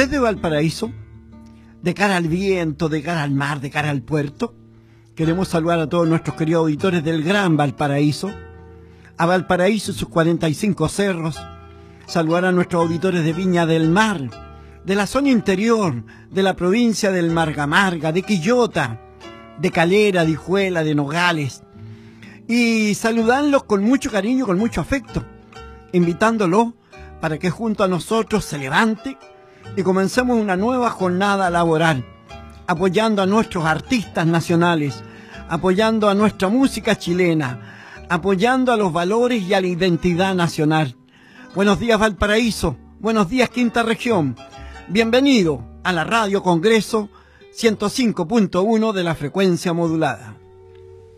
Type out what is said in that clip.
Desde Valparaíso, de cara al viento, de cara al mar, de cara al puerto, queremos saludar a todos nuestros queridos auditores del Gran Valparaíso, a Valparaíso y sus 45 cerros, saludar a nuestros auditores de Viña del Mar, de la zona interior, de la provincia del Margamarga, de Quillota, de Calera, de Hijuela, de Nogales, y saludarlos con mucho cariño, con mucho afecto, invitándolos para que junto a nosotros se levante y comencemos una nueva jornada laboral, apoyando a nuestros artistas nacionales, apoyando a nuestra música chilena, apoyando a los valores y a la identidad nacional. Buenos días Valparaíso, buenos días Quinta Región, bienvenido a la Radio Congreso 105.1 de la frecuencia modulada.